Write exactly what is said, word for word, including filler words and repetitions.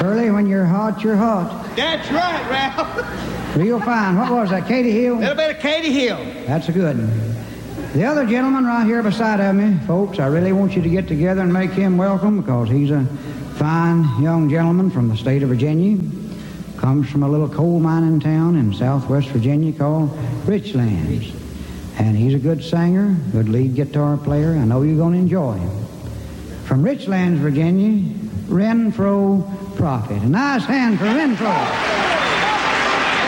Curly, when you're hot, you're hot. That's right, Ralph. Real fine. What was that, Katie Hill? A little bit of Katie Hill. That's a good one. The other gentleman right here beside of me, folks, I really want you to get together and make him welcome because he's a fine young gentleman from the state of Virginia. Comes from a little coal mining town in southwest Virginia called Richlands. And he's a good singer, good lead guitar player. I know you're going to enjoy him. From Richlands, Virginia, Renfro Prophet. A nice hand for Renfro.